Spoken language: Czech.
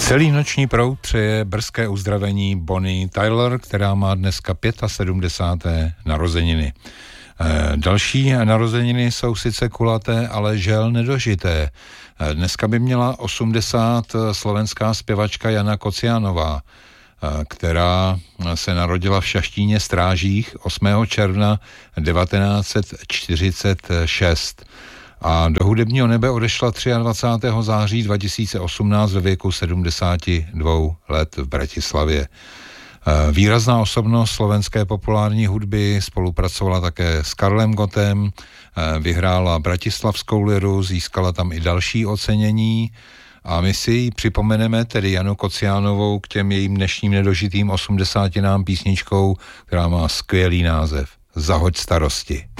Celý noční proud přeje brzké uzdravení Bonnie Tyler, která má dneska 75. narozeniny. Další narozeniny jsou sice kulaté, ale žel nedožité. Dneska by měla 80 slovenská zpěvačka Jana Kocianová, která se narodila v Šaštíně Strážích 8. června 1946 a do hudebního nebe odešla 23. září 2018 ve věku 72 let v Bratislavě. Výrazná osobnost slovenské populární hudby, spolupracovala také s Karlem Gottem, vyhrála Bratislavskou liru, získala tam i další ocenění a my si ji připomeneme, tedy Janu Kocianovou, k těm jejím dnešním nedožitým 80 písničkou, která má skvělý název Zahoď starosti.